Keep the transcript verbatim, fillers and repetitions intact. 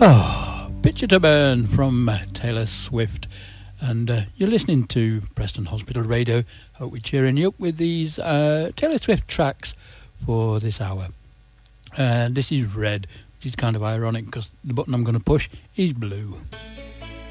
Oh, Picture to Burn from uh, Taylor Swift. And uh, you're listening to Preston Hospital Radio. Hope we're cheering you up with these uh, Taylor Swift tracks for this hour. Uh, this is Red, which is kind of ironic because the button I'm going to push is blue.